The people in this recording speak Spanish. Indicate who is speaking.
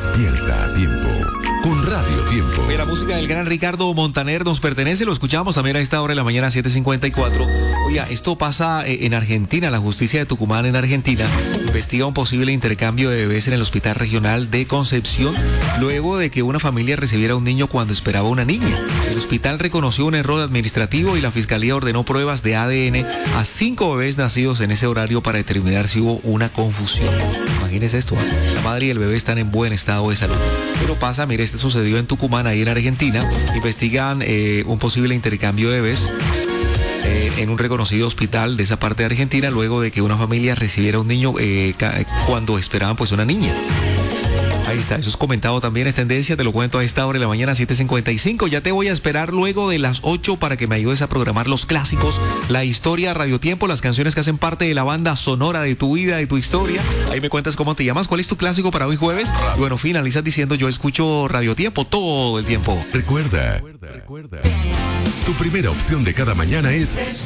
Speaker 1: Despierta a tiempo con Radio Tiempo.
Speaker 2: Oye, la música del gran Ricardo Montaner nos pertenece, lo escuchamos también a esta hora de la mañana, 7:54. Oye, esto pasa en Argentina. La justicia de Tucumán en Argentina investiga un posible intercambio de bebés en el Hospital Regional de Concepción luego de que una familia recibiera un niño cuando esperaba una niña. El hospital reconoció un error administrativo y la fiscalía ordenó pruebas de ADN a 5 bebés nacidos en ese horario para determinar si hubo una confusión. Imagínese esto, la madre y el bebé están en buen estado de salud. Pero pasa, mire, este sucedió en Tucumán, ahí en Argentina. Investigan un posible intercambio de bebés en un reconocido hospital de esa parte de Argentina luego de que una familia recibiera un niño cuando esperaban pues una niña. Ahí está, eso es comentado también, es tendencia, te lo cuento a esta hora de la mañana, 7:55. Ya te voy a esperar luego de las 8 para que me ayudes a programar los clásicos, la historia, Radio Tiempo, las canciones que hacen parte de la banda sonora de tu vida, de tu historia. Ahí me cuentas cómo te llamas, cuál es tu clásico para hoy jueves. Y bueno, finalizas diciendo, yo escucho Radio Tiempo todo el tiempo.
Speaker 1: Recuerda, tu primera opción de cada mañana es